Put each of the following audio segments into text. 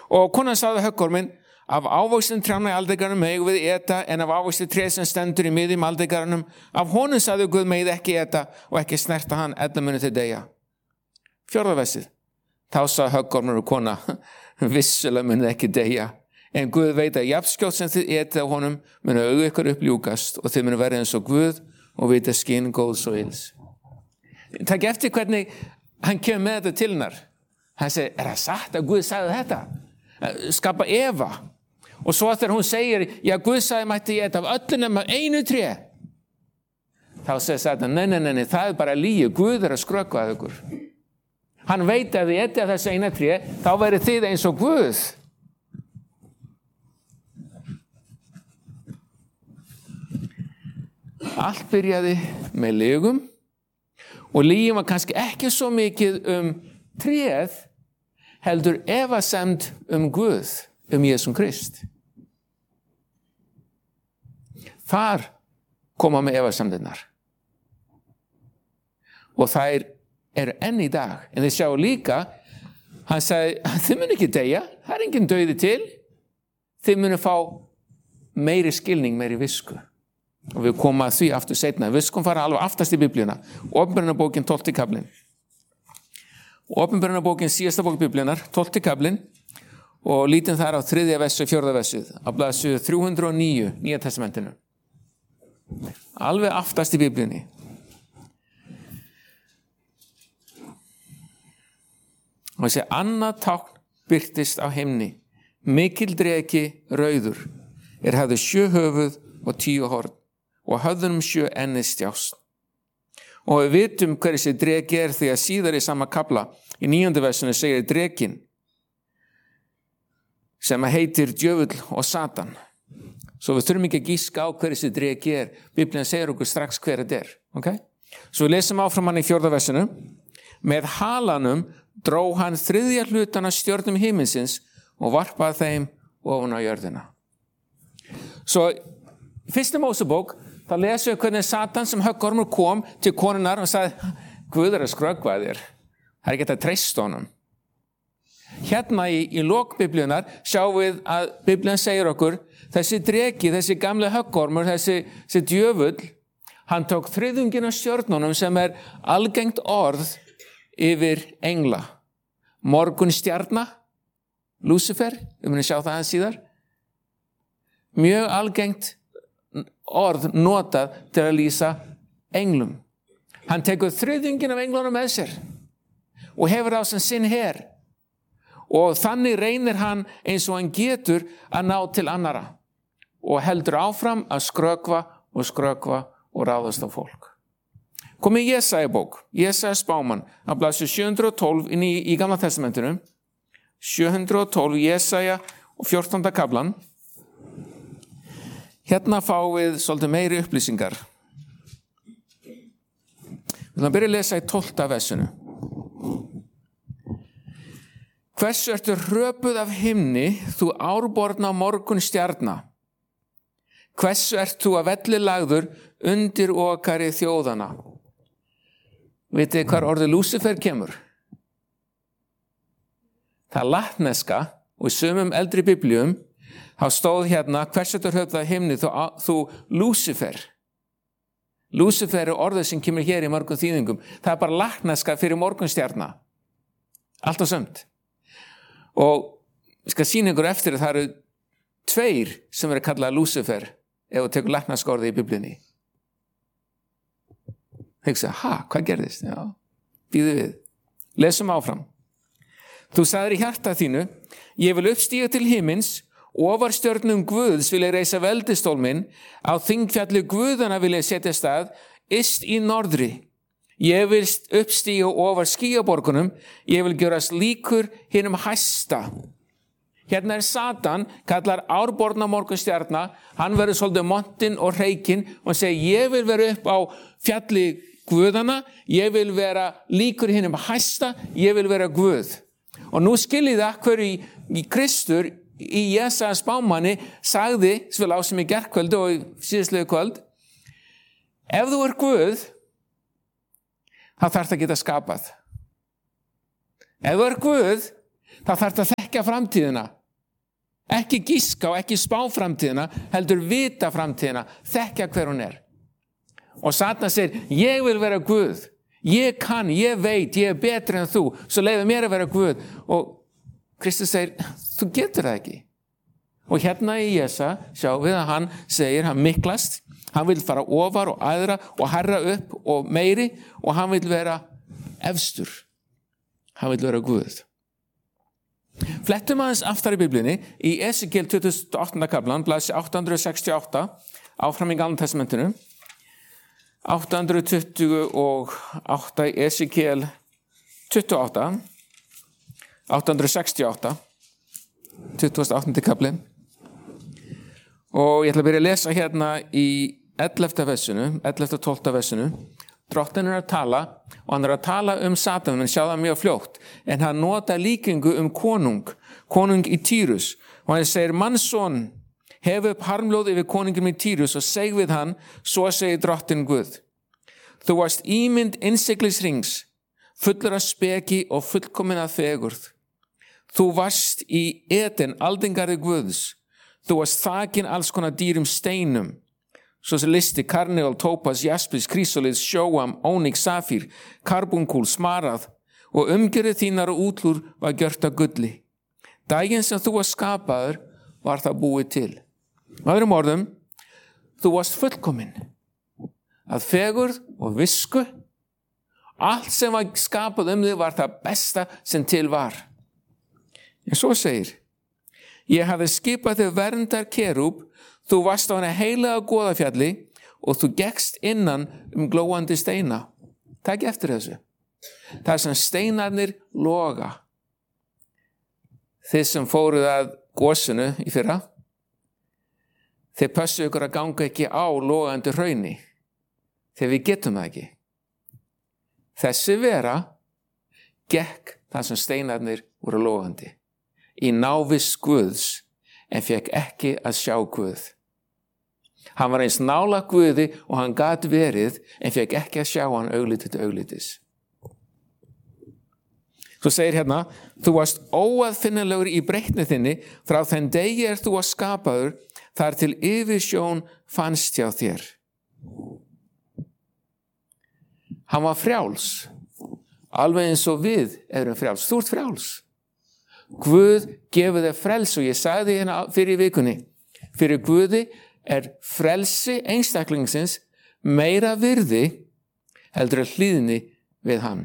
Og konan sagði höggorminn, af ávöxtum trjánna í aldeigarnum megum við eta, en af ávöxtum tré sem stendur í miðjum aldeigarnum, af honum sagði Guð megið ekki eta og ekki snerta hann, ella muni þið deyja. 4. versið. Þá sagði höggormur og kona, vissulega muni þið ekki deyja, en Guð veit að jafnskjótt sem þið etið af honum muni augu ykkur uppljúkast og þið muni verið eins og Guð og vita skyn góðs og ills. Takk eftir hvernig hann kemur með þetta til hennar. Hann segir, það satt að Guð sagði þetta? Skapa Eva. Og svo þegar hún segir, já, Guð sagði mætti ég eta af öllu nema einu tré. Þá segir Satan, nei, það bara lygi. Guð að skrökva að ykkur. Hann veit að þið etið af þessu eina tré, þá verið þið eins og Guð. Allt byrjaði með lygum og lygin var kannski ekki svo mikið tréð, heldur efasemd Guð, Jesum Krist. Þar koma með efasemdirnar. Og þær eru enn í dag. En þið sjá líka, hann sagði, þið munu ekki deyja, það enginn dauði til, þið munu fá meiri skilning, meiri visku. Og við komum að því aftur seinna. Við skum fara alveg aftast í Biblíuna. Opinberunarbókin 12. kablinn. Opinberunarbókin síðasta bók Biblíunar, 12. kablinn, og lítum þar á 3. versu og 4. versið, á blaðsíðu 309, Nýja testamentinu. Alveg aftast í Biblíunni. Og þessi annað tákn birtist á himni. Mikil dreki rauður, hafði 7 höfuð og 10 horn, og höfðunum 7 enni stjást. Og við vitum hver þessi dreki því að síðar í sama kafla, í 9. versinu segir drekin, sem heitir djöfull og Satan. Svo við þurfum ekki að gíska á hver þessi dreki Biblían segir okkur strax hver þetta okay? Svo við lesum áfram hann í 4. versinu. Með halanum dró hann 3. hlutan af stjörnum himinsins og varpaði þeim ofan á jörðina. Svo í 1. Mósebók þá lesum við hvernig Satan sem höggormur kom til konunnar og sagði, Guð að skrökva þér. Það ekki að treysta honum. Hérna í lok Biblíunar sjáum við að Biblían segir okkur, þessi dreki, þessi gamli höggormur, þessi djöfull, hann tók 3. af stjörnunum sem algengt orð yfir engla. Morgunstjarna, Lúsifer, við munum sjá það aðeins síðar. Mjög algengt orð notað til að lýsa englum. Hann tekur 3. af englunum með sér og hefur á sem sinn her. Og þannig reynir hann eins og hann getur að ná til annara og heldur áfram að skrökva og ráðast á fólk. Kom í Jesaja bók, Jesaja spámann, að blaðsíðu 712 í Gamla testamentinu, 712 Jesaja og 14. kaflan. Hérna fáum við svolítið meiri upplýsingar. Við ætlum að byrja að lesa í 12. versinu. Hversu ertu hröpuð af himni, þú árborna morgun stjarna? Hversu ert þú að velli lagður undir okari þjóðana? Vitið hvar orðið Lúsifer kemur? Það latneska, og í sumum eldri biblíum, þá stóð hérna, hversu ertu hröpuð af himni, þú Lúsifer. Lúsifer orðið sem kemur hér í mörgum þýðingum. Það bara latneska fyrir morgunstjarna. Allt og sumt. Og ég skal sýna ykkur eftir að það eru 2 sem kallað Lúsifer ef þú tekur latneska orðið í Biblíunni. Hugsa, hvað gerðist? Já, bíðu við. Lesum áfram. Þú sagðir í hjarta þínu, ég vil uppstíga til himins, ofar stjörnum Guðs vil ég reisa veldistól minn, á þingfjalli Guðana vil ég setja stað, yst í norðri. Ég vil uppstíga ofar skýjaborgunum, ég vil gjörast líkur hinum hæsta. Hérna Satan, kallar árborna morgunstjarna, hann verður svolítið montinn og hreikinn og segir, ég vil vera upp á fjalli Guðana, ég vil vera líkur hinum hæsta, ég vil vera Guð. Og nú skiljið það hverju í Kristur, í Jesaja spámanni, sagði, sem við lásum í gerkvöldu og í síðastlegu kvöld, ef þú Guð, þá þarf það að geta skapað. Ef þú Guð, þá þarf það að þekkja framtíðina, ekki giska og ekki spá framtíðina, heldur vita framtíðina, þekkja hver hún og Satan segir, ég vil vera Guð, ég kann, ég veit, ég betri en þú, svo leyfðu mér að vera Guð og Kristus segir, þú getur það ekki og hérna í Jesa sjá við að hann segir, hann miklast, hann vil fara ofar og æðra og herra upp og meiri og hann vil vera efstur, hann vil vera Guð. Flettum aðeins aftar í Biblíunni í Esekiel 28. kaplan, blaðs 868 áfram í Gamla testamentinu 828 Esekiel 28 868 28. kapli og ég ætla að byrja að lesa hérna í 11. versinu 11. og 12. versinu Drottinn að tala og hann að tala Satan, menn sjá það mjög fljótt en hann nota líkingu konung í Tírus og hann segir, mannsson hef upp harmlóð yfir konungum í Tírus og seg við hann, svo segir Drottinn Guð. Þú varst ímynd innsiglisrings, fullur af speki og fullkomin af fegurð. Þú varst í Eden, aldingarði Guðs. Þú varst þakin alls konar dýrum steinum, svo sem listi, karneol, tópas, jaspis, krísolið, sjóam, ónik, safír, karbunkúl, smarað og umgjörið þínar og útlúr var gjört af gulli. Daginn sem þú var skapaður var það búið til. Með öðrum orðum, þú varst fullkomin að fegurð og visku. Allt sem var skapað þig var það besta sem til var. En svo segir, ég hafði skipað þig verndar kerúb, þú varst á henni heilaga goðafjalli og þú gekkst innan glóandi steina. Takk eftir þessu. Það sem steinarnir loga. Þið sem fóruð að gosinu í fyrra, þið passu ykkur að ganga ekki á logandi hrauni, þegar við getum það ekki. Þessi vera gekk þar sem steinarnir voru logandi, í návist Guðs, en fekk ekki að sjá Guð. Hann var eins nálægt Guði og hann gat verið, en fekk ekki að sjá hann augliti til auglitis. Svo segir hérna, þú varst óaðfinnilegur í breytni þinni, frá þenn degi þú var skapaður, þar til yfirsjón fannst hjá þér. Hann var frjáls, alveg eins og við erum frjáls. Þú ert frjáls. Guð gefur þér frels og ég sagði hérna fyrir vikunni, fyrir Guði frelsi einstaklingsins meira virði heldur að hlýðni við hann.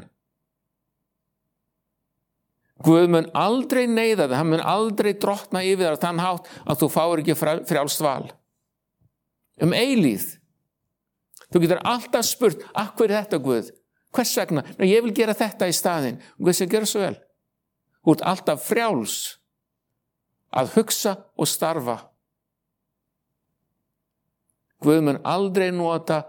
Guð mun aldrei neyða þig, hann mun aldrei drottna yfir þér á þann hátt að þú fáir ekki frjálst val. Eilíð. Þú getur alltaf spurt, af hverju þetta Guð? Hvers vegna? Ná, ég vil gera þetta í staðinn. Guð sem gera svo vel. Þú ert alltaf frjáls að hugsa og starfa. Guð mun aldrei nota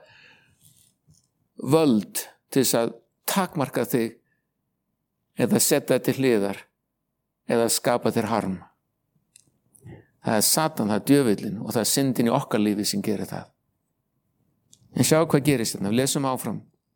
völd til þess að takmarka þig eða setja til hliðar eða skapa þér harm. Það Satan, það djöfullinn og það syndin í okkar lífi sem gerir það. En sjá hvað gerist hérna, lesum áfram.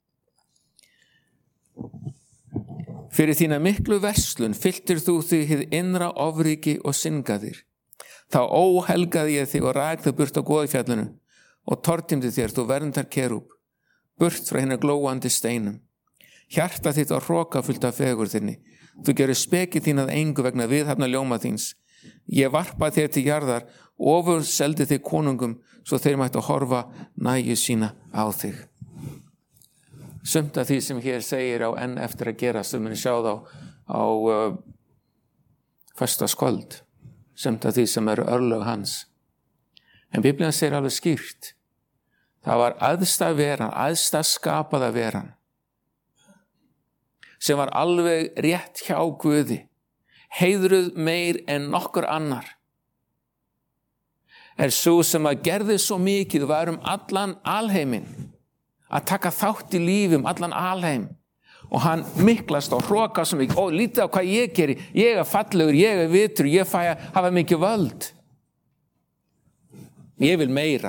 Fyrir þína miklu verslun fylltir þú þig hið innra ofríki og syngaðir. Þá óhelgaði ég þig og rækði burt á goðfjallinu og tortimdi þér þú verndar kerúb, burt frá hinna glóandi steinum. Hjarta þitt var hrokafullt af fegur þinni. Þú gerir speki þín að engu vegna viðhafna ljóma þíns. Ég varpa þér til jarðar, ofur seldi þig konungum, svo þeir mættu að horfa næju sína á þig. Sumt af því sem hér segir á enn eftir að gera, sem við sjá þá á föstaskvöld. Sumt af því sem eru örlög hans. En Biblían segir alveg skýrt. Það var æðsta veran, æðsta skapaða veran, sem var alveg rétt hjá Guði, heiðruð meir en nokkur annar, svo sem að gerði svo mikið, var allan alheiminn, að taka þátt í lífum, allan alheim, og hann miklast og hrókast svo mikið, lítið á hvað ég geri, ég fallegur, ég vitur, ég fæ að hafa mikið völd, ég vil meira,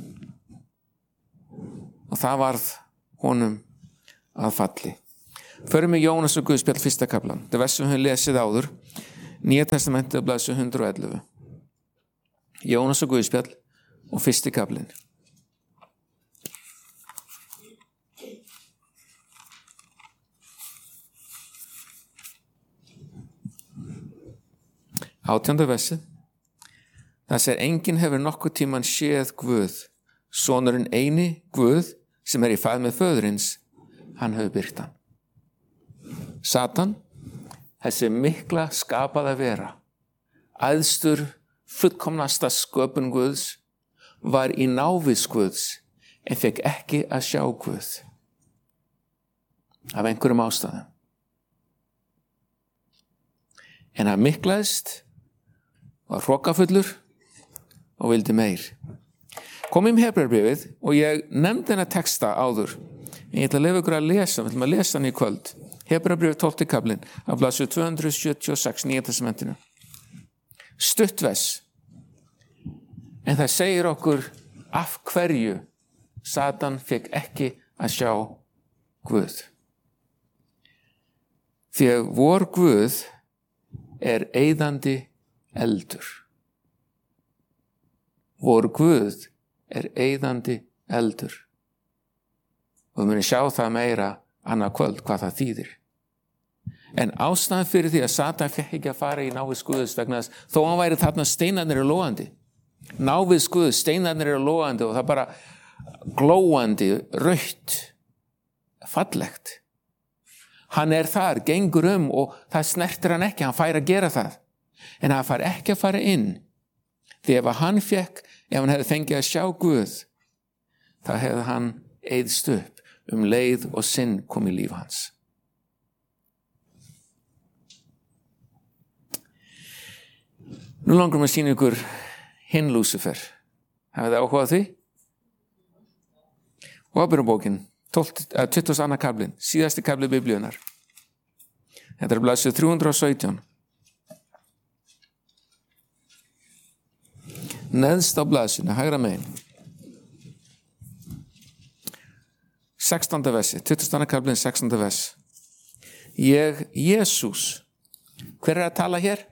og það varð honum að falli. Förum við Jónas og Guðspjall 1. kaplan. Það versum við lesið áður. Nýja testamentið á blaðsíðu 111. Jónas og Guðspjall og 1. kaflinn. Átjánda versið. Það segir, enginn hefur nokkuð tíman séð Guð, sonurinn eini Guð sem í faðmi föðurins, hann hefur byrt hann. Satan, þessi mikla skapaða vera, æðstur fullkomnasta sköpun Guðs, var í návis Guðs en fekk ekki að sjá Guð af einhverjum ástæðum. En hann miklaðist, var hrokafullur og vildi meir. Kom í Hebreerbréfið og ég nefndi hennar texta áður. Ég ætla að leyfa ykkur að lesa, við ætlum að lesa hann í kvöld. Hebreerbréfið 12. kaflinn af blaðsíðu 276 Nýja testamentinu. Stuttvers. En það segir okkur af hverju Satan fekk ekki að sjá Guð. Því að vor Guð eyðandi eldur. Vor Guð eyðandi eldur. Og við munum sjá það meira annað kvöld hvað það þýðir. En ástæðan fyrir því að Satan fekk ekki að fara í návis Guðs vegna þess, þó hann væri þarna steinarnir eru logandi. Návis Guðs, steinarnir eru logandi og það bara glóandi, rautt, fallegt. Hann þar, gengur og það snertir hann ekki, hann fær að gera það. En hann fær ekki að fara inn. Því ef hann hefði fengið að sjá Guð, þá hefði hann eyðst upp leið og sinn kom í líf hans. Nú langar að sýna ykkur hinn Lúsifer. Hafið þið áhugað því? Ábyrjabókin, 22. kaflinn, síðasti kafli Biblíunnar. Þetta blaðsíðu 317. Neðst á blaðsíðunni, hægra megin. 16. versi, 22. kaflinn, 16. vers. Ég, Jesús. Hver að tala hér?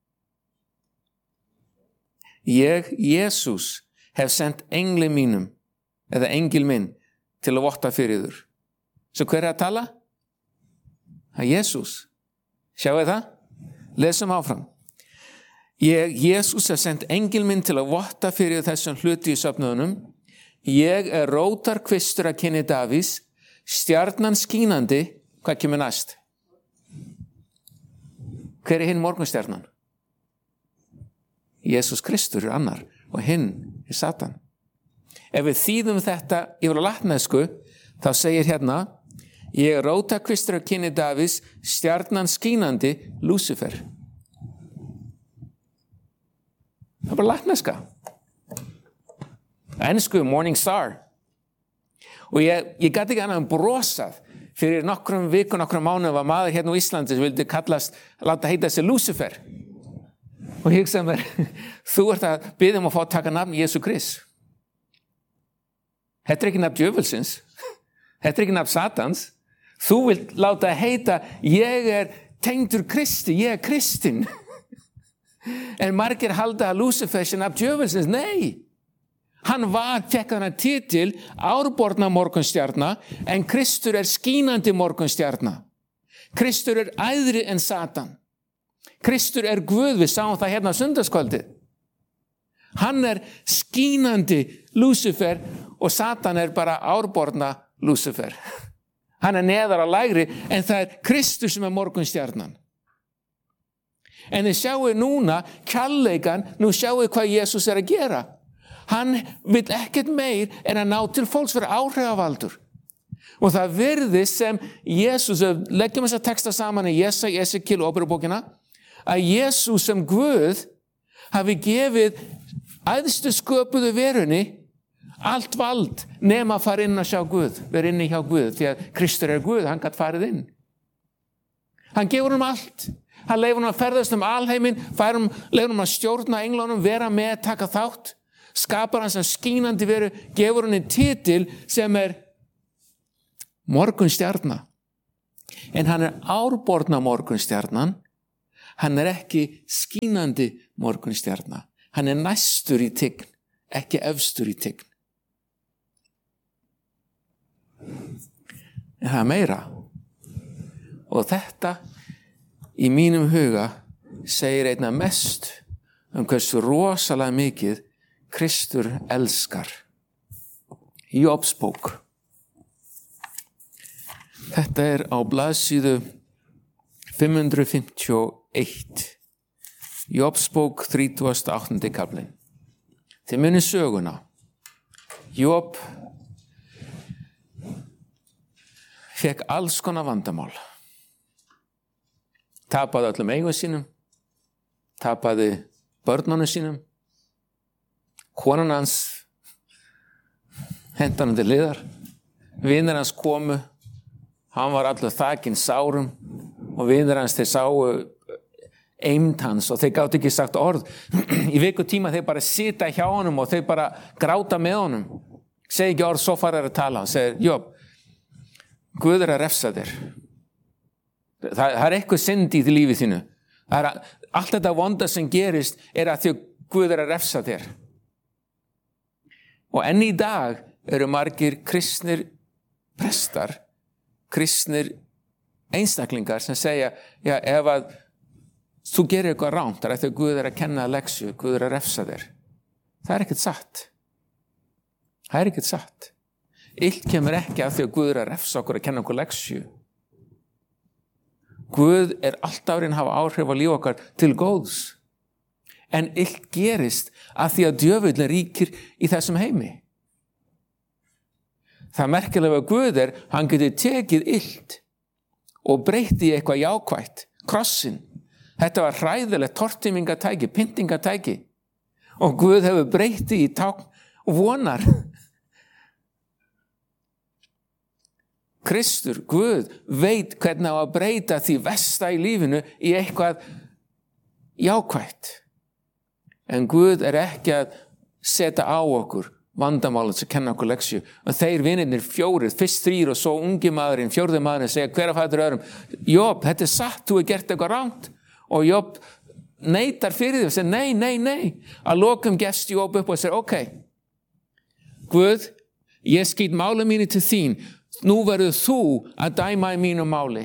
Ég, Jesús, hef sendt engli mínum, eða engil minn, til að votta fyrir þur. Svo hver að tala? Það Jesús. Sjáu það? Lesum áfram. Ég, Jesús, hef sendt engil minn til að votta fyrir þessum hluti í söfnuðunum. Ég rótarkvistur að kyni Davís, stjarnan skínandi. Hvað kemur næst? Hver hinn morgunstjarnan? Jesús Kristur annar og hinn Satan. Ef við þýðum þetta yfir á latnesku, þá segir hérna, ég rótarkvistur að kyni Davís, stjarnan skínandi, Lúsifer. Það bara latneska. Ensku, Morning Star. Og ég gæti ekki annað brosað. Fyrir nokkrum vikum, nokkrum mánuðum var maður hérna á Íslandi sem vildi láta heita sig Lúsifer. Og ég hugsaði mér, þú ert að biðja að fá að taka nafn Jesú Krist. Þetta ekki nafn djöfulsins. Þetta ekki nafn Satans. Þú vilt láta heita, ég tengdur Kristi, ég Kristinn. En margir halda að Lúsifer sé nafn djöfulsins. Nei. Hann fekk hann titil árborna morgunstjarna, en Kristur skínandi morgunstjarna. Kristur æðri en Satan. Kristur Guð, við sáum það hérna á sunnudagskvöldið. Hann skínandi Lúsifer og Satan bara árborna Lúsifer. Hann neðar á lægri, en það Kristur sem morgunstjarnan. En þið sjáu núna kærleikan, nú sjáu hvað Jesús að gera. Hann vill ekkert meir en að ná til fólks fyrir áhrifavaldur. Og það virðist sem Jesús, leggjum þessa texta saman í Jesaja, Esekíel og Ábyrjabókina, að Jesús sem Guð hafi gefið æðstu sköpuðu verunni allt vald nema að fara inn að sjá Guð, vera inni hjá Guð, því að Kristur Guð, hann gat farið inn. Hann gefur allt. Hann leifur að ferðast alheiminn, leifur að stjórna englunum, vera með, taka þátt. Skapar hann sem skínandi veru, gefur hann titil sem morgunstjarna. En hann árborna morgunstjarnan. Hann ekki skínandi morgunstjarna. Hann næstur í tign, ekki efstur í tign. En það meira. Og þetta í mínum huga segir einna mest hversu rosalega mikið Kristur elskar. Jóbs bók. Þetta á blaðsíðu 551. Jóbs bók 38. kaflinn. Þið munið söguna. Jób fekk alls konar vandamál. Tapaði öllum eigum sínum, tapaði börnunum sínum, konan hans henti hann til hliðar, vinir hans komu, hann var allur þakinn sárum og vinir hans þeir sáu eymd hans og þeir gátu ekki sagt orð. Í viku tíma þeir bara sita hjá honum og þeir bara gráta með honum. Segi ekki orð, svo fara þeir að tala. Hann segir, Jób, Guð að refsa þér. Það eitthvað synd í því lífið þínu. Allt þetta vonda sem gerist að því Guð að refsa þér. Og enn í dag eru margir kristnir prestar, kristnir einstaklingar sem segja, já, ef að þú gerir eitthvað rangt, það því að Guð að kenna leksu, Guð að refsa þér. Það ekkert satt. Það ekkert satt. Illt kemur ekki af því að Guð að refsa okkur að kenna okkur leksu. Guð alltaf að hafa áhrif á líf okkar til góðs. En illt gerist af því að djöfullin ríkir í þessum heimi. Það merkilega að Guð hann getur tekið illt og breytti í eitthvað jákvætt. Krossin. Þetta var hræðilegt tortímingatæki, pyntingatæki. Og Guð hefur breytti í tákn vonar. Kristur, Guð, veit hvernig á að breyta því versta í lífinu í eitthvað jákvætt. En Guð ekki að setja á okkur vandamálið sem kenna okkur leksju. Og þeir vinirnir 4, fyrst 3 og svo ungi maðurinn, 4. maðurinn segja hver af fætur öðrum, Jób, þetta satt, þú gert eitthvað rangt. Og Jób neitar fyrir því og segir nei. Að lokum gefst Jób upp og segir, ok, Guð, ég skýt máli mínu til þín. Nú verður þú að dæma í mínu máli.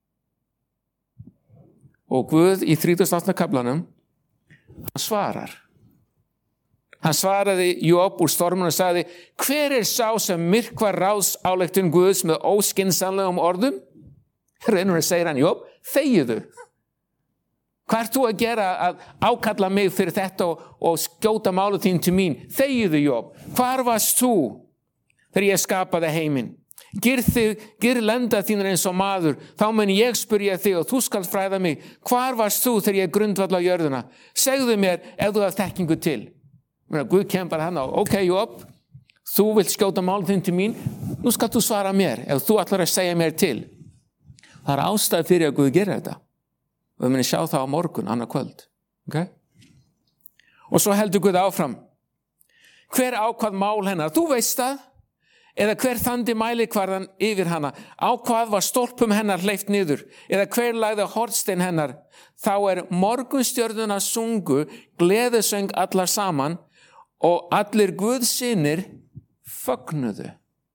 Og Guð í 38. kaflanum, hann svarar. Hann svaraði Jób úr stormunum og sagði, hver sá sem myrkvar ráðsályktun Guðs með óskynsamlegum orðum? Reynur segir hann, Jób, þegiðu. Hvað þú að gera að ákalla mig fyrir þetta og skjóta málu þín til mín? Þegiðu, Jób. Hvar varst þú þegar ég skapaði heiminn? Gir lenda þínar eins og maður, þá mun ég spyrja þig og þú skalt fræða mig. Hvar varst þú þegar ég grundvalla jörðina? Segðu mér ef þú hafði þekkingu til. Guð kemur bara hann á, ok, Jób, þú vilt skjóta máli þín til mín, nú skalt þú svara mér ef þú ætlar að segja mér til. Það ástæði fyrir að Guð gera þetta. Og við munum sjá það á morgun, annað kvöld. Okay? Og svo heldur Guð áfram. Hver ákvað mál hennar? Þú veist það. Eða hver þandi mælikvarðan yfir hana? Á hvað var stólpum hennar hleypt niður? Eða hver lagði hornstein hennar? Þá morgunstjörnuna sungu, gleðisöng allar saman og allir Guðsynir fögnuðu.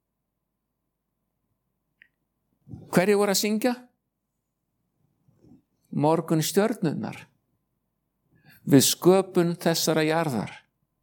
Hverju voru að syngja? Morgunstjörnunar. Við sköpun þessara jarðar.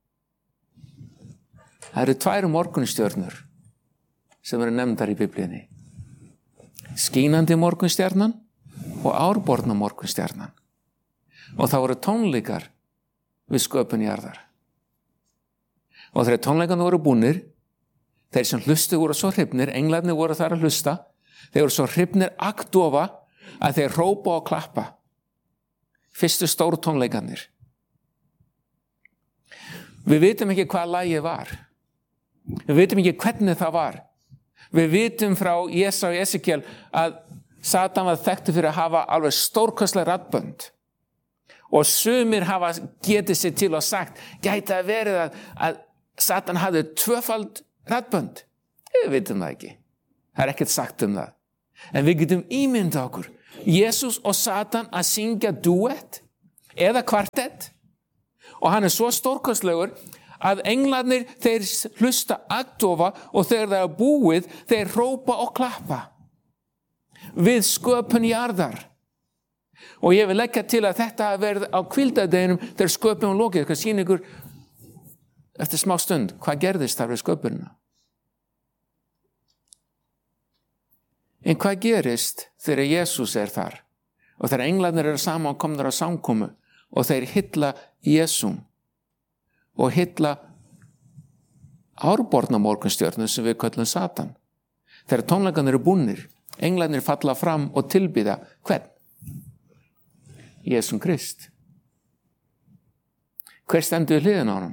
Það eru 2 morgunstjörnur sem eru nefndar í Biblíunni. Skínandi morgunstjarnan og árborna morgunstjarnan. Og það voru tónleikar við sköpun jarðar. Og þegar tónleikarnir voru búnir, þeir sem hlustu voru svo hrifnir, englarnir voru þar að hlusta, þeir voru svo hrifnir agndofa að þeir hrópa og klappa. Fyrstu stóru tónleikarnir. Við vitum ekki hvað lagið var. Við vitum ekki hvernig það var. Við vitum frá Jesá og Esekiel að Satan var þekktur fyrir að hafa alveg stórkostleg raddbönd. Og sumir hafa getið sér til og sagt, gæti að verið að Satan hafði 2-fald raddbönd. Við vitum það ekki. Það ekkert sagt það. En við getum ímyndað okkur Jesus og Satan að syngja duett eða kvartett og hann svo stórkostlegur að englarnir þeir hlusta agndofa og þegar það búið þeir hrópa og klappa við sköpun jarðar. Og ég vil leggja til að þetta verði á hvíldardeginum þegar sköpun lokið. Hvað sýnir ykkur eftir smá stund hvað gerðist þar við sköpunina? En hvað gerist þegar Jesus þar? Og þegar englarnir saman komnir á samkomu og þeir hylla Jesum og hylla árborna morgunstjörnu sem við köllum Satan. Þegar tónleikarnir búnir, englarnir falla fram og tilbiðja hvern? Jesum Krist. Hver stendur við hliðina á honum?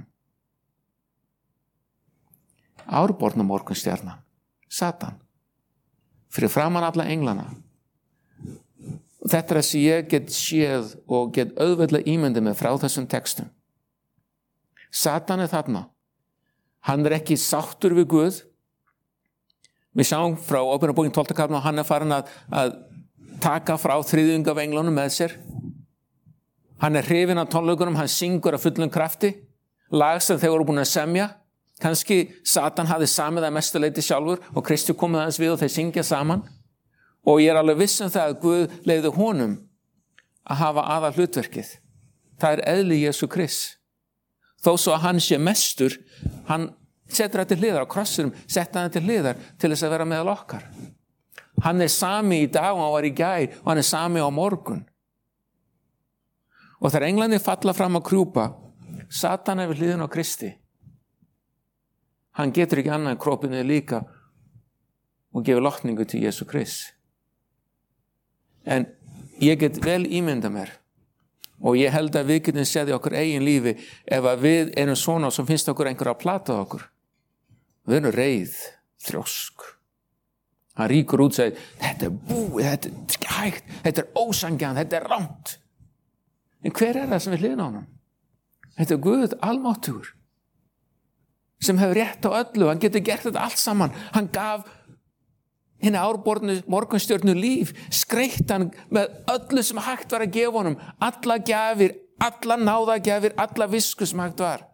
Árborna morgunstjarnan, Satan. Fyrir framan alla englana. Þetta sem ég get séð og get auðveldlega ímyndið með frá þessum textum. Satan þarna. Hann ekki sáttur við Guð. Við sjáum frá Åpenbókin 12. kapla og hann farin að taka frá þriðjung af englunum með sér. Hann hrifinn af tónleikunum, hann syngur af fullum krafti. Lag sem þeir voru búin að semja. Kannski Satan hafði samið að mestu leyti sjálfur og Kristi komið aðeins við og þeir syngja saman. Og ég alveg viss það að Guð leyfði honum að hafa aðal hlutverkið. Það eðli Jesú Krist. Þó svo að hann sé mestur, hann setur það til hliðar á krossurum, setja það til hliðar til þess að vera meðal okkar. Hann sami í dag og hann var í gær og hann sami á morgun. Og þegar englarnir falla fram að krjúpa, Satan við hliðin á Kristi. Hann getur ekki annað en krópinu líka og gefur lotningu til Jesú Krist. En ég get vel ímynda mér og ég held að við getum séð í okkur eigin lífi ef að við erum svona sem finnst okkur einhver að plata okkur. Við erum reið, þrjósk. Hann ríkur út og segir, þetta búið, þetta ekki hægt, þetta ósangjarnt, þetta rangt. En hver það sem við hliðina á honum? Þetta Guð almáttugur sem hefur rétt á öllu, hann getur gert þetta allt saman. Hann gaf hinni árbornu morgunstjörnu líf, skreytt hann með öllu sem hægt var að gefa honum, alla gjafir, alla náðagjafir, alla visku sem hægt var.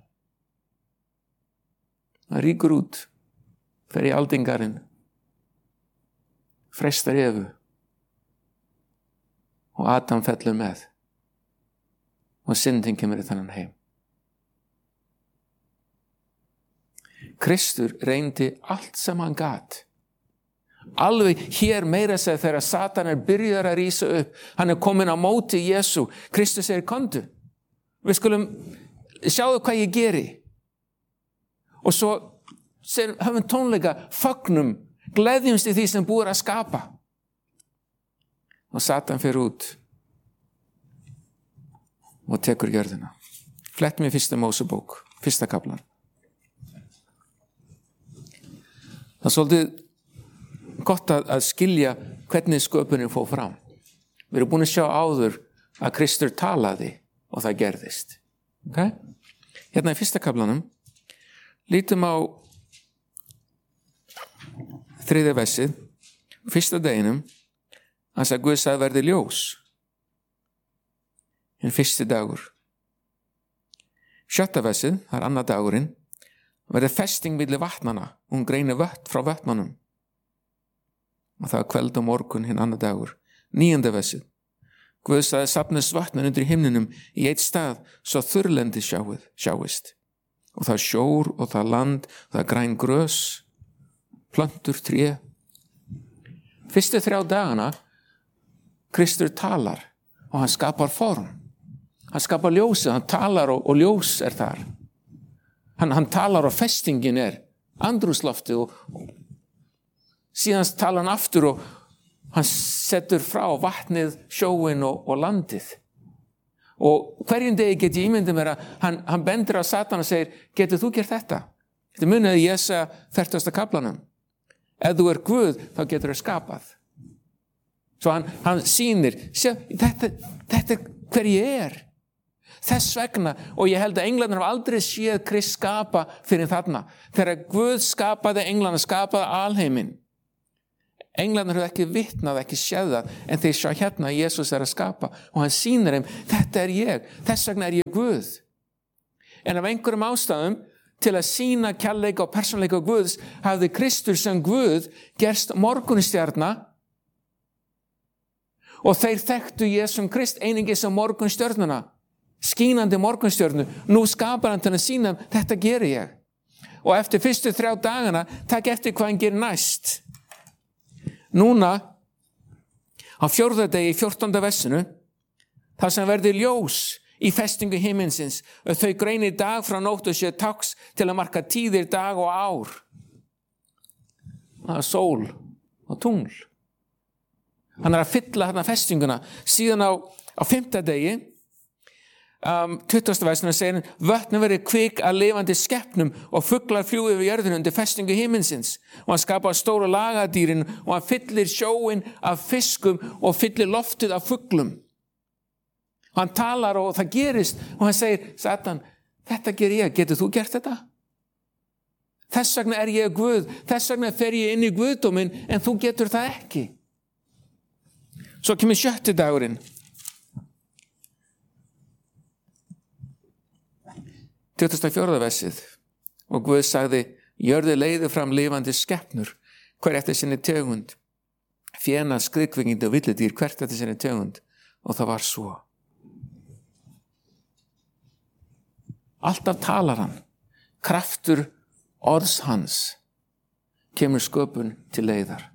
Hann ríkur út, fer í aldingarinn, freistar Evu og Adam fellur með og syndin kemur í þennan heim. Kristur reyndi allt sem hann gat. Alveg hér meira segja þegar Satan byrjar að rísa upp. Hann komin á móti Jesú. Kristus segir, komdu. Við skulum sjáðu hvað ég geri. Og svo höfum tónleika, fögnum, gleðjumst í því sem búið að skapa. Og Satan fer út og tekur jörðina. Flettum í fyrsta Mósebók, fyrsta kaplan. Það svolítið gott að skilja hvernig sköpunin fór fram. Við erum búin að sjá áður að Kristur talaði og það gerðist. Okay? Hérna í fyrsta kaflanum lítum á 3. versið, fyrsta deginum, hans að Guð sagði verði ljós. En fyrsti dagur. 7. versið, það annar dagurinn, verði festing milli vatnana, hún greinir vött frá vötnunum. Og það kveld og morgun hinn annar dagur. 9. versið. Guð sagði safnist vatnan undir himninum í eitt stað, svo þurrlendi sjáist. Og það sjór og það land, það græn grös, plöntur, tré. Fyrstu 3 dagana, Kristur talar og hann skapar form. Hann skapar ljósið, hann talar og ljós þar. Hann talar og festingin andrúmsloftið og síðan talar hann aftur og hann setur frá vatnið, sjóin og landið. Og hverjum degi get ég ímyndið mér að hann bendir á Satan og segir, getur þú gert þetta? Þetta munið í Jesaja 40. kaplanum. Ef þú Guð, þá getur þú skapað. Svo hann sýnir, þetta hver ég Þess vegna, og ég held að englarnir hafa aldrei séð Krist skapa fyrir þarna. Þegar Guð skapaði englana, skapaði alheiminn. Englarnir höfðu ekki vitnað, ekki séð það, en þeir sjá hérna að Jesús að skapa og hann sýnir þeim, þetta ég, þess vegna ég Guð. En af einhverjum ástæðum til að sýna kærleika og persónuleika Guðs hafði Kristur sem Guð gerst morgunstjarna og þeir þekktu Jesum Krist einungis sem morgunstjörnuna, skínandi morgunstjörnu. Nú skapar hann til að sýna, þetta geri ég. Og eftir fyrstu 3 dagana, takk eftir hvað hann gerir næst. Núna, á 4. degi í 14. versinu, þar sem verði ljós í festingu himinsins, og þau greinir dag frá nótt og séu tákns til að marka tíðir, dag og ár. Það er sól og tungl. Hann að fylla þarna festinguna. Síðan á 5. degi, 20. versinu segir hann, vötnin verið kvik að lifandi skepnum og fuglar fljúi yfir jörðinu undir festingu himinsins. Og hann skapar stóru lagadýrin og hann fyllir sjóin af fiskum og fyllir loftið af fuglum. Og hann talar og það gerist og hann segir, Satan, þetta ger ég, getur þú gert þetta? Þess vegna ég Guð, þess vegna fer ég inn í Guðdóminn, en þú getur það ekki. Svo kemur 7. dagurinn. 24. versið. Og Guð sagði, jörðu leiði fram lifandi skepnur, hver eftir sinni tegund. Fjena, skriðkvikindi og villidýr, hvert eftir sinni tegund. Og það var svo. Alltaf talar hann. Kraftur orðs hans kemur sköpun til leiðar.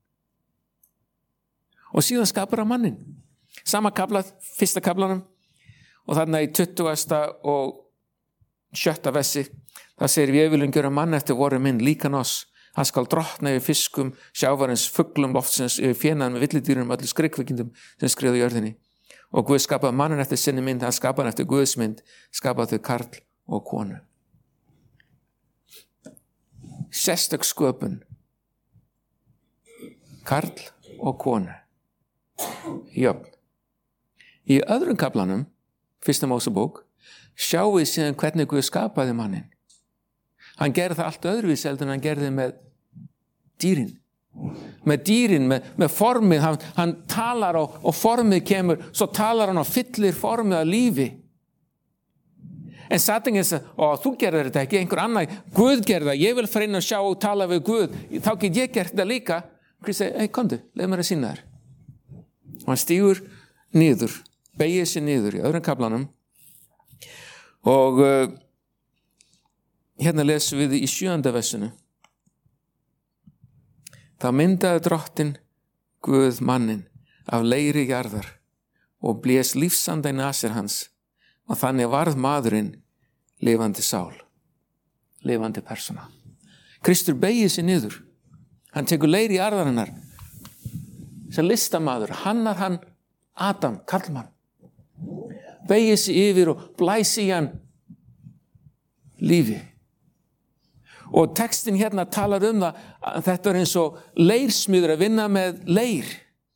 Og síðan skapar hann mannin. Sama kafla, fyrsta kaflanum. Og þarna í 20. og 7. versi, það segir, við viljum gera mann eftir voru minn líkan oss. Hann skal drottna yfir fiskum, sjávarins, fuglum, loftsins, yfir fjenaðum, villidýrum, öllu skriðkvikindum sem skriðu í jörðinni. Og Guð skapaði mannin eftir sinni mynd, hann skapaði hann eftir Guðs mynd, skapaði þau karl og konu. Sérstök sköpun. Karl og konu. Jöfn. Í öðrum kaflanum, 1. Mósebók, sjáum við síðan hvernig Guð skapaði mannin. Hann gerði það allt öðruvísi heldur en hann gerði með dýrin. Með dýrin, með formið, hann talar og formið kemur, svo talar hann og fyllir formið af lífi. En Satan sagði, þú gerði þetta ekki, einhver annar, Guð gerði það, ég vil fara inn og sjá og tala við Guð, þá get ég gert þetta líka. Guð segi, komdu, leið mér að sýna þér. Og hann stígur niður, beygir sig niður í öðrum kaflanum og hérna lesum við í 7. versinu. Þá myndaði drottinn Guð mannin af leiri jarðar og blés lífsanda í nasir hans og þannig varð maðurinn lifandi sál, lifandi persóna. Kristur beygir sig niður. Hann tekur leiri jarðarinnar sem listamaður, hannar hann Adam, karlmann, beygir sig yfir og blæsi í hann lífi. Og textin hérna talar það að þetta eins og leirsmiður að vinna með leir.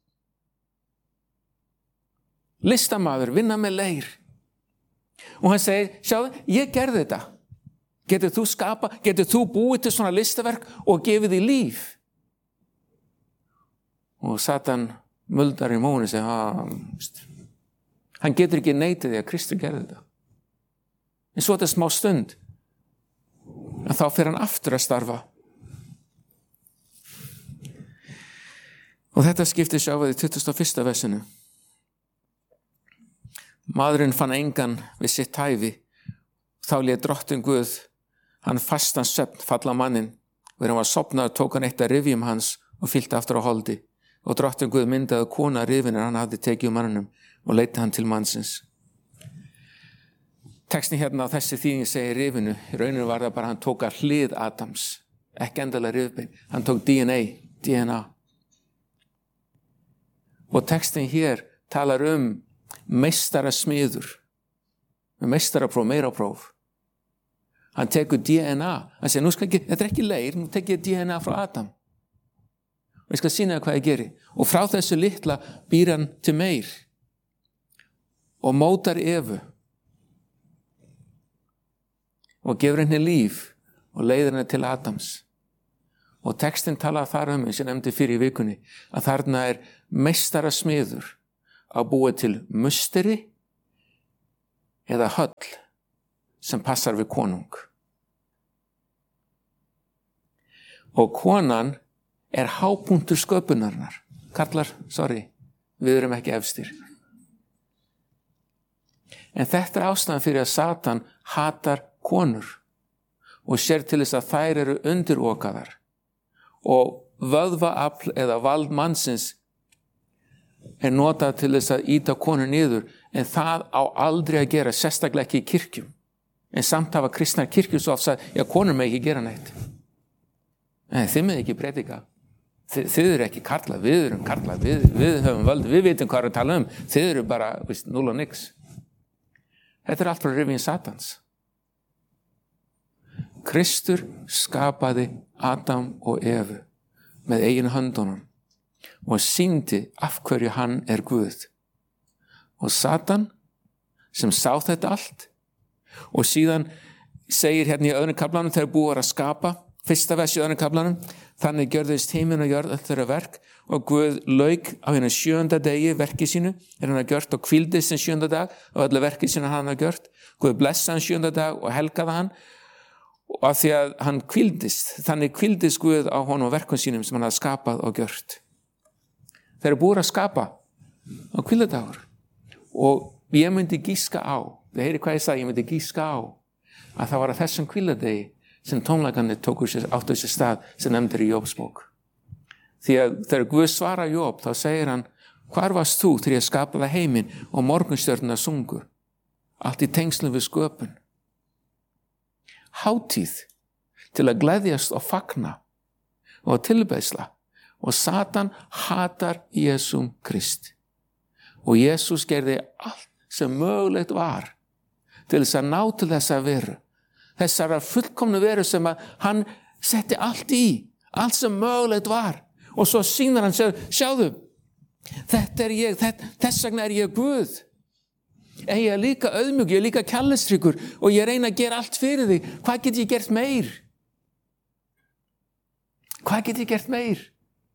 Listamaður, vinna með leir. Og hann segir, sjáðu, ég gerði þetta. Getur þú búið til svona listaverk og gefið því líf? Og Satan muldar í mónu og segir, hann getur ekki neitað því að Kristur gerði þetta. En svo þetta smá stund, að þá fer hann aftur að starfa. Og þetta skiptir sjá við í 21. versinu. Maðurinn fann engan við sitt hæfi. Þá lét drottinn Guð, hann fastan svefn falla á manninn. Og hann var sofnaður, tók hann eitt af rifjum hans og fyllti aftur á holdi. Og drottinn Guð myndaði konu af rifinu hann hafði tekið manninum og leiddi hann til mannsins. Textin hérna á þessi þýðing segir rifinu. Í rauninu var það bara hann tók að hlið Adams, ekki endalega rifbein. Hann tók DNA. Og textin hér talar meistarasmiður, meistarapróf, meirapróf. Hann tekur DNA. Hann segir, þetta ekki leir, nú tek ég DNA frá Adam. Og ég skal sýna hvað ég geri. Og frá þessu litla býr hann til meir og mótar Evu og gefur henni líf og leiðir henni til Adams. Og textin talar þar eins og nefndi fyrir í vikunni, að þarna meistarasmiður að búa til musteri eða höll sem passar við konung. Og konan hápunktur sköpunarinnar. Karlar, við erum ekki efstir. En þetta ástæðan fyrir að Satan hatar konur og sér til þess að þær eru undirokaðar. Og vöðvaafl eða vald mannsins notað til þess að ýta konur niður, en það á aldrei að gera, sérstaklega ekki í kirkjum. En samt hafa kristnar kirkjur svo oft sagt, konur með ekki gera neitt. Nei, þið með ekki predika. Þið eru ekki karla, við erum karla, við höfum völd, við vitum hvað við tala þið eru bara, núll og nix. Þetta allt frá rifin Satans. Kristur skapaði Adam og Evu með eigin höndunum og sýndi af hverju hann Guð. Og Satan sem sá þetta allt og síðan segir hérna í öðrum kaflanum þegar búið að skapa, fyrsta vers í öðrum kaflanum, þannig gjörðist himinn og jörð öll þeirra verk og Guð lauk á hennar 7. degi verki sínu, hann gjört og hvíldist den 7. dag og öllu verki sínu hann gjört. Guð blessaði hann 7. dag og helgaði hann og af því að hann hvíldist, þannig hvíldist Guð á honum og verkum sínum sem hann hafði skapað og gjört. Þeir eru búið að skapa á hvíldardagur og ég myndi gíska á, þið heyri hvað ég sagði, ég myndi gíska á að það var að þessum hvíldardegi sem tónleikarnir áttu sér stað sem nefndir í Jóbsbók. Því að þegar Guð svarar Jób þá segir hann, hvar varst þú þegar ég skapaði heiminn og morgunstjörnurnar sungu? Allt í tengslum við sköpun. Hátíð til að gleðjast og fagna og tilbeiðsla og Satan hatar Jesúm Krist og Jesús gerði allt sem mögulegt var til þess að ná til þessa veru, þessara fullkomnu veru sem að hann setti allt í, allt sem mögulegt var og svo sýnar hann sér, sjáðu, þetta ég, þess vegna ég Guð. En ég líka auðmjúk, ég líka kærleiksríkur og ég reyna að gera allt fyrir þig. Hvað get ég gert meir? Hvað get ég gert meir?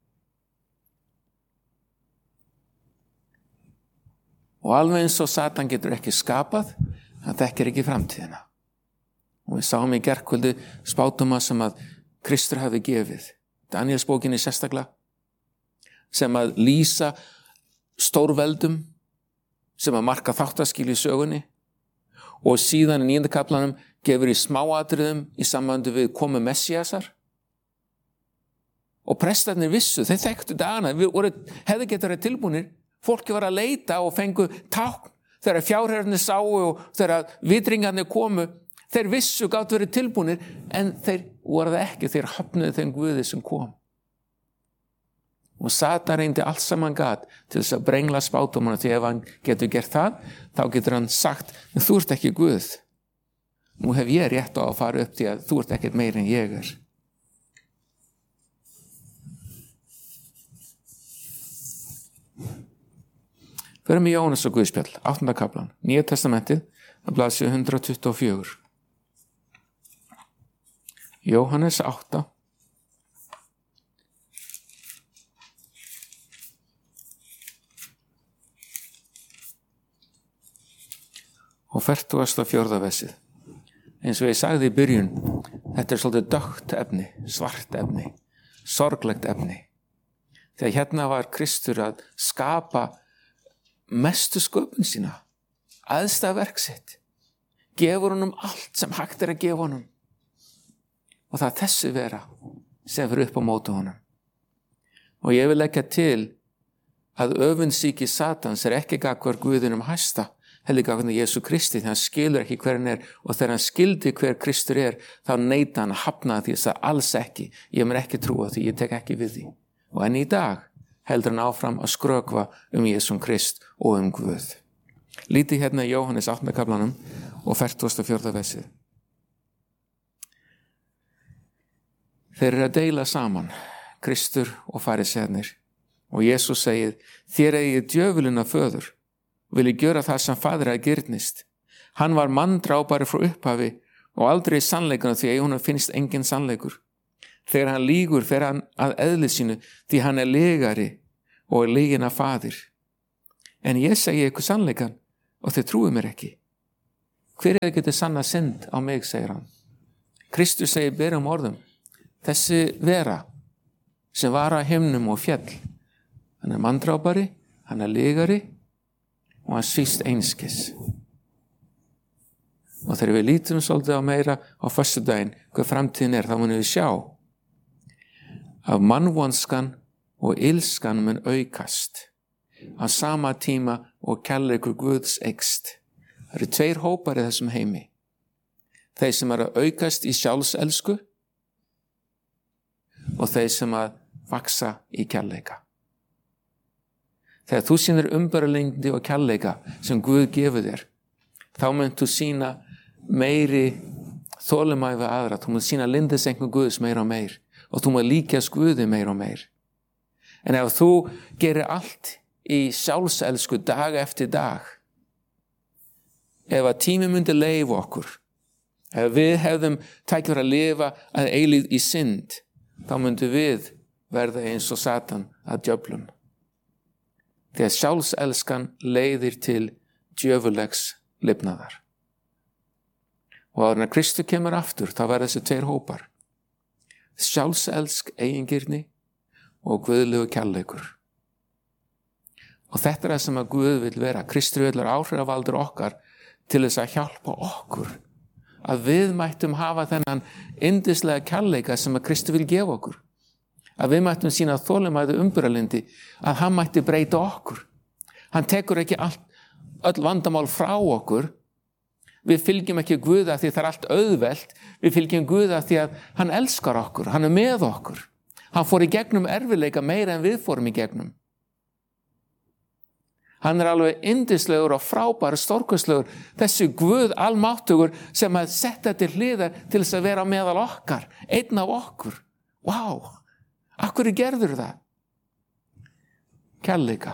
Og alveg eins og Satan getur ekki skapað, hann þekkir ekki framtíðina. Og við sáum í gærkvöldi spátuma sem að Kristur hafi gefið. Danielsbókinni sérstaklega, sem að lýsa stórveldum, sem að marka þáttaskil í sögunni og síðan í 9. kaflanum gefur í smáatriðum í sambandi við komu Messiasar og prestarnir vissu, þeir þekktu dagana, hefði getað verið tilbúnir, fólki var að leita og fengu tákn þegar fjárherrarnir sáu og þegar vitringarnir komu, þeir vissu gátu verið tilbúnir en þeir voru það ekki, þeir hafnuðu þeim Guði sem kom. Og Satan reyndi allt sem hann gat til þess að brengla spátumana því ef hann getur gert það, þá getur hann sagt, en þú ert ekki Guð. Nú hef ég rétt á að fara upp því að þú ert ekkert meir en ég Förum í Jóhannes og Guðspjall, 8. kaflan, Nýja testamentið, að blaðsíðu 124. Jóhannes 8. Og 44. versið. Eins og ég sagði í byrjun, þetta svolítið dökkt efni, svart efni, sorglegt efni. Þegar hérna var Kristur að skapa mestu sköpun sína, æðsta verk sitt, gefur honum allt sem hægt að gefa honum. Og það þessi vera sem fyrir upp á móti honum. Og ég vil leggja til að öfundsýki Satans ekki gagnvart Guðinum hæsta, heldur gagnvart Jesú Kristi, þegar hann skilur ekki hver hann og þegar hann skildi hver Kristur þá neita hann að hafna því að það alls ekki, ég mér ekki trúa því, ég tek ekki við því. Og enn í dag heldur hann áfram að skrökva Jesúm Krist og Guð. Lítið hérna í Jóhannes 8. kaflanum og 44. versið. Þeir eru að deila saman, Kristur og farisæarnir, og Jesús segir, þér eigið djöfulinn að föður, vil ég gjöra það sem faðir að girnist. Hann var manndrápari frá upphafi og aldrei sannleikana því að í honum finnst engin sannleikur. Þegar hann lýgur fer hann að eðli sínu, því hann lygari og lyginn af faðir. En ég segi ykkur sannleikann og þið trúið mér ekki. Hver getið sanna synd á mig, segir hann. Kristur segir berum orðum, þessi vera sem var á himnum og fjall, hann manndrápari, hann lygari og hann svífst einskis. Og þegar við lítum svolítið á meira á föstudaginn hvað framtíðin þá munum við sjá að mannvonskan og ilskan mun aukast á sama tíma og kærleikur Guðs eykst. Það eru tveir hópar í þessum heimi. Þeir sem að aukast í sjálfselsku og þeir sem að vaksa í kærleika. Þegar þú sýnir umbæralengdi og kærleika sem Guð gefur þér, þá munt þú sýna meiri þolinmæði við aðra. Þú munt sýna lindisengu Guðs meira og meir og þú munt líkjast Guði meira og meir. En ef þú gerir allt í sjálfselsku dag eftir dag, ef að tími myndi leyfa okkur, ef við hefðum tækifæri að lifa að eilífð í synd, þá myndum við verða eins og Satan að djöflum. Þegar sjálfselskan leiðir til djöfulegs lifnaðar. Og áður en Kristur kemur aftur, þá verða þessi tveir hópar. Sjálfselsk eigingirni og guðlegu kærleikur. Og þetta það sem að Guð vil vera. Kristur vil vera áhrifavaldur okkar til þess að hjálpa okkur. Að við mættum hafa þennan yndislega kærleika sem að Kristur vil gefa okkur. Að við mættum sína þolinmæði umbyralindi, að hann mætti breyta okkur. Hann tekur ekki öll vandamál frá okkur. Við fylgjum ekki Guða því það allt auðvelt. Við fylgjum Guða því að hann elskar okkur, hann með okkur. Hann fór í gegnum erfiðleika meira en við fórum í gegnum. Hann alveg yndislegur og frábær, stórkostlegur, þessi Guð almáttugur sem að setja til hliðar til þess að vera meðal okkar, einn af okkur. Vá, af hverju gerður það? Kærleika.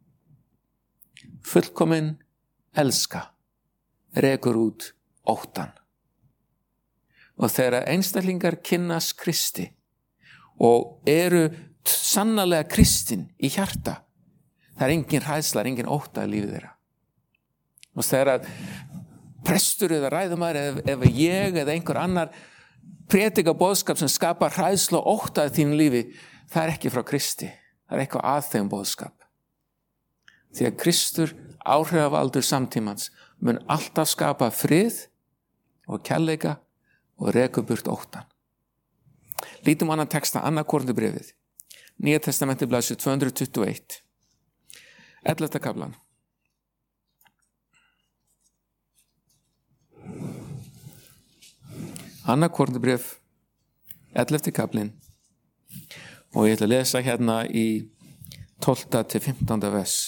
Fullkomin elska rekur út óttan. Og þegar einstaklingar kynnast Kristi og eru sannarlega kristin í hjarta, það engin hræðsla, engin ótta í lífið þeirra. Og þegar að prestur eða ræðumaður eða ég eða einhver annar predika boðskap sem skapar hræðsla og ótta í þínu lífi, það ekki frá Kristi. Það eitthvað að þeim boðskap. Því að Kristur, áhrifavaldur samtímans, mun alltaf skapa frið og kærleika og reka burt óttan. Lítum annan texta, annað Korintubréfið. Nýja testamenti blaðsíðu 221. 11. kaflan. Annað Korintubréf, 11. kaflinn. Og ég ætla að lesa hérna í 12. til 15. vers.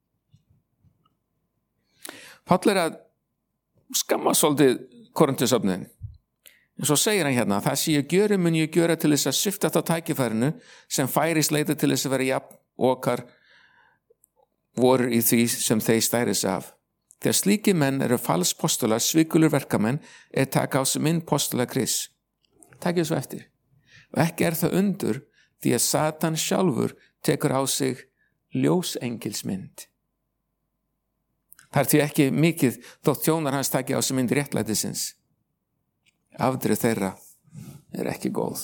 Páll að skamma svolítið Korintusöfnin. En svo segir hann hérna, það sem ég gjöri mun ég gjöra til þess að svipta þetta tækifærinu sem færis leita til þess að vera jafn okkar voru í því sem þeir stæris af. Þegar slíki menn eru falspostular, svikulur verkamenn, taka á sig mynd postula Kris. Takk svo eftir. Og ekki það undur því að Satan sjálfur tekur á sig ljósengilsmynd. Það því ekki mikið þótt þjónar hans taki á sig mynd réttlætisins. Afdrif þeirra ekki góð.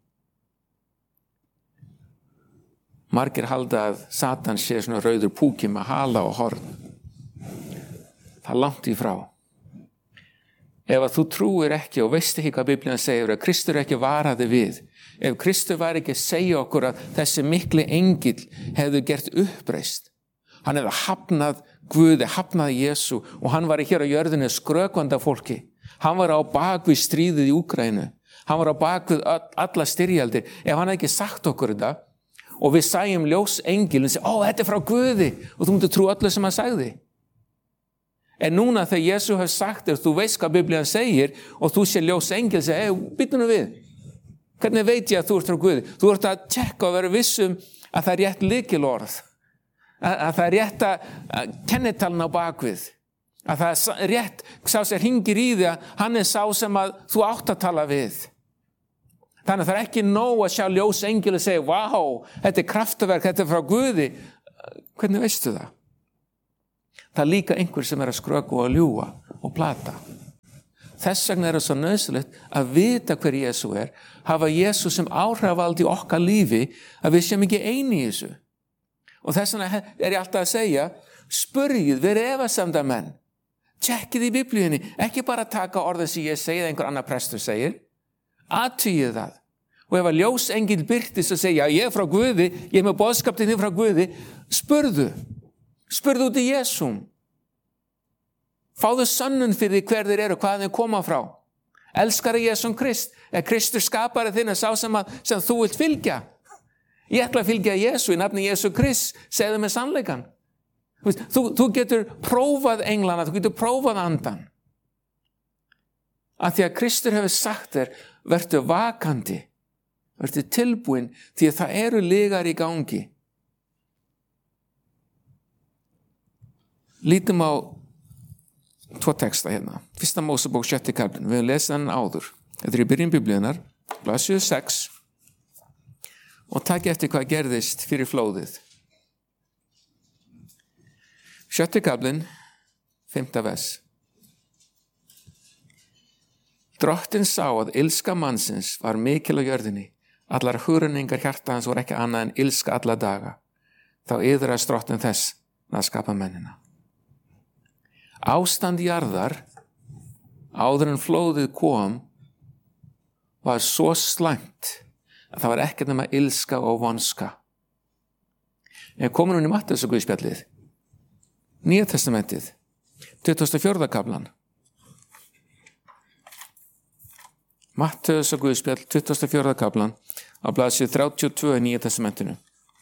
Margir halda að Satan sé svona rauður púki með hala og horn. Það langt í frá. Ef að þú trúir ekki og veist ekki hvað Biblían segir, að Kristur ekki varaði við, ef Kristur var ekki að segja okkur að þessi mikli engill hefðu gert uppreist, hann hefði hafnað Guði, hafnað Jesú og hann var hér á jörðinu skrökvanda fólki. Hann var á bakvið stríðið í Úkraínu. Hann var á bakvið alla styrjaldir. Ef hann hefði ekki sagt okkur þetta og við sæjum ljósengilin og segja, þetta er frá Guði og þú myndir trú öllu sem hann sagði. En núna þegar Jesú hefur sagt þér, þú veist hvað Biblían segir og þú sé ljósengil, segja, býttu nú við. Hvernig veit ég að þú ert frá Guði? Þú ert að tjekka og vera vissum að það er rétt lykilorð. Að það er rétt að kennitalna á bakvið. Að það er rétt, sá sem hringir í því að hann er sá sem að þú átt að tala við. Þannig það ekki nóg að sjá ljósengil og segja, vá, þetta kraftaverk, þetta frá Guði. Hvernig veistu það? Það líka einhver sem að skrökva og ljúga og plata. Þess vegna það svo nauðsynlegt að vita hver Jesú hafa Jesú sem áhrifavald í okkar lífi, að við séum ekki eini í þessu. Og þess vegna ég alltaf að segja, spurgið, verið efasemdamenn. Tjekkið í Biblíunni, ekki bara taka orðið sem ég segi eða einhver annar prestur segir. Athugið það. Og ef að ljósengil birtist og segja, ég frá Guði, ég með boðskap til þín frá Guði, spurðu út í Jesúm. Fáðu sönnun fyrir hver þeir eru, hvað þeir koma frá. Elskar Jesúm Krist, Kristur skapari þinn sá sem þú vilt fylgja. Ég ætla að fylgja Jesú í nafni Jesú Krist, segðu með sannleikan. Þú getur prófað englana, þú getur prófað andan. Að því að Kristur hefur sagt þér, vertu vakandi, vertu tilbúin, því að það eru lygar í gangi. Lítum á 2 texta hérna. 1. Mósebók 6. kaflinn. Við höfum lesið hann áður. Þetta í byrjun Biblíunar, blaðsíðu 6. Og takk eftir hvað gerðist fyrir flóðið. 6. kaflinn, 5. vers. Drottinn sá að ilska mannsins var mikil á jörðinni. Allar hugrenningar hjarta hans voru ekki annað en ilska alla daga. Þá iðrast drottinn þess að skapa mennina. Ástand jarðar, áður en flóðið kom, var svo slæmt að það var ekkert nema ilska og vonska. Ég kom nú í Matteus og Guðspjallið, Nýja testamentið, 24. kaflan. Matteus og Guðspjall, 24. kaflan, á blaðsíðu 32 í Nýja testamentinu.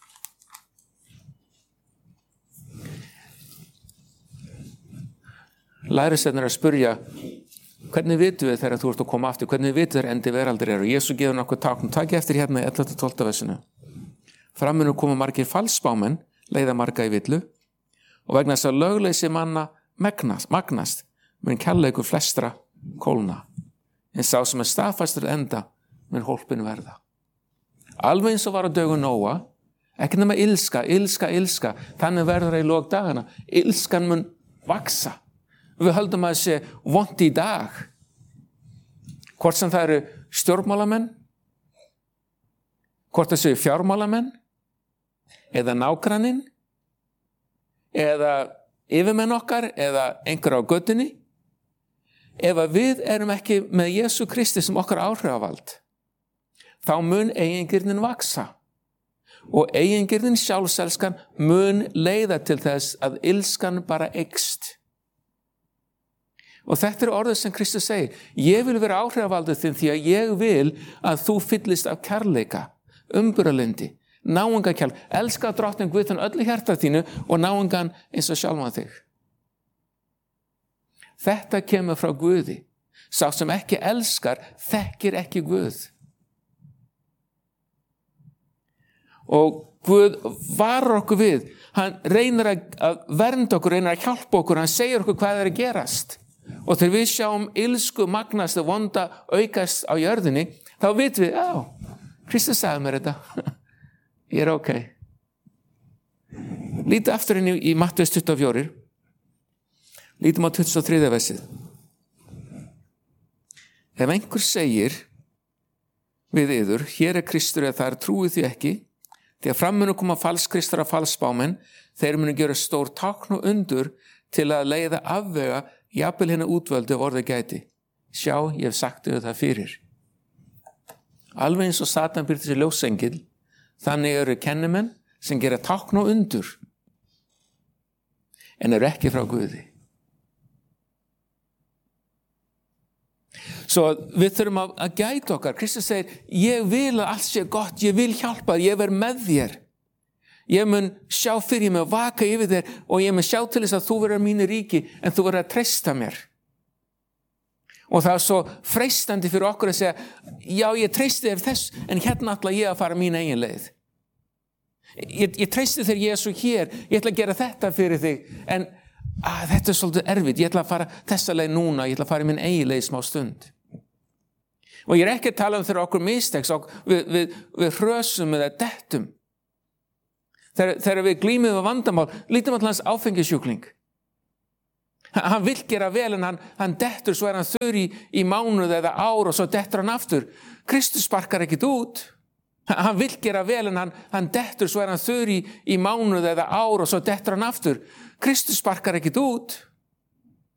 Lærisveinarnir að spyrja, hvernig vitum við þegar þú ert að koma aftur, hvernig vitum þeir endi veraldir og Jesú gefur nokkuð tákn. Takk eftir hérna í 11-12 versinu. Framinu koma margir falsspámenn, leiða marga í villu, og vegna þess að lögleysi manna magnast, mun kærleikur flestra kólna. En sá sem staðfastur enda, mun hólpin verða. Alveg eins og var á dögum Nóa, ekki nema ilska, þannig verður það í lok dagana. Ilskan mun vaksa. Við höldum að þessi vont í dag. Hvort sem það eru stjórnmálamenn, hvort það séu fjármálamenn, eða nágranninn, eða yfirmenn okkar, eða einhver á göttunni. Ef við erum ekki með Jesú Kristi sem okkar áhrifavald, þá mun eigingirnin vaksa. Og eigingirnin sjálfselskan mun leiða til þess að ilskan bara eykst. Og þetta er orðið sem Kristus segir. Ég vil vera áhrifavaldið þinn því að ég vil að þú fyllist af kærleika, umburðarlyndi, náungakærleika, elska drottinn Guð þinn öllu hjarta þínu og náungan eins og sjálfan þig. Þetta kemur frá Guði. Sá sem ekki elskar, þekkir ekki Guð. Og Guð varar okkur við. Hann reynir að vernda okkur, reynir að hjálpa okkur, hann segir okkur hvað er að gerast. Og þegar við sjáum ilsku magnast og vonda aukast á jörðinni, þá vitum við, Kristus sagði mér þetta. Ég er ok. Lítið aftur inn í Matteus 24. Lítum á 23. versið. Ef einhver segir við yður, hér er Kristur eða þar, trúið því ekki, því að fram munu koma falskristar og falsspámenn, þeir munu gera stór tákn og undur til að leiða afvega jafnvel henni útvöldu ef orðið gæti. Sjá, ég hef sagt þau það fyrir. Alveg eins og Satan byrti sér ljósengil, þannig eru kennimenn sem gera tákn og undur, en eru ekki frá Guði. Svo við þurfum að gæta okkar. Kristus segir, ég vil að allt sé gott, ég vil hjálpa, ég verð með þér. Ég mun sjá fyrir, ég mun vaka yfir þér og ég mun sjá til þess að þú verður mínu ríki, en þú verður að treysta mér. Og það er svo freistandi fyrir okkur að segja, já, ég treysti þér þess, en hérna ætla ég að fara mín eigin leið. Ég treysti þér Jesú hér, ég ætla að gera þetta fyrir þig, en þetta er svolítið erfitt, ég ætla að fara þessa leið núna, ég ætla að fara í minn eigin leið smá stund. Og ég ekki að tala þegar okkur mistekst og við hrösum eða dettum. Þegar við glímum við vandamál, lítum að hans áfengisjúkling. Hann vill gera vel en hann dettur, svo hann þurr í mánuð eða ár og svo dettur hann aftur. Kristus sparkar ekkit út. Hann vill gera vel en hann dettur, svo hann þurr í mánuð eða ár og svo dettur hann aftur. Kristus sparkar ekkit út.